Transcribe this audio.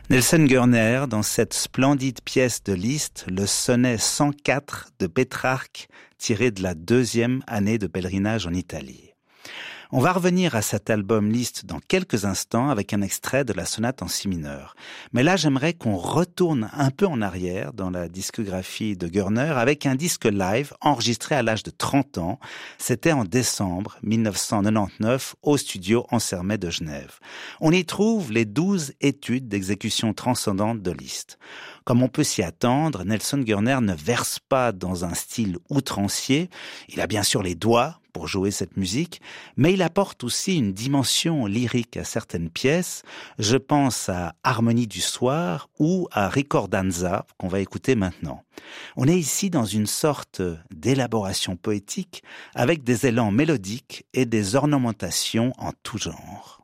Nelson Görner, dans cette splendide pièce de Liszt, le sonnet 104 de Pétrarque, tiré de la 2e année de pèlerinage en Italie. On va revenir à cet album Liszt dans quelques instants avec un extrait de la sonate en si mineur. Mais là, j'aimerais qu'on retourne un peu en arrière dans la discographie de Görner avec un disque live enregistré à l'âge de 30 ans. C'était en décembre 1999 au studio Ansermet de Genève. On y trouve les 12 études d'exécution transcendante de Liszt. Comme on peut s'y attendre, Nelson Görner ne verse pas dans un style outrancier. Il a bien sûr les doigts pour jouer cette musique, mais il apporte aussi une dimension lyrique à certaines pièces. Je pense à Harmonie du soir ou à Ricordanza, qu'on va écouter maintenant. On est ici dans une sorte d'élaboration poétique avec des élans mélodiques et des ornementations en tout genre.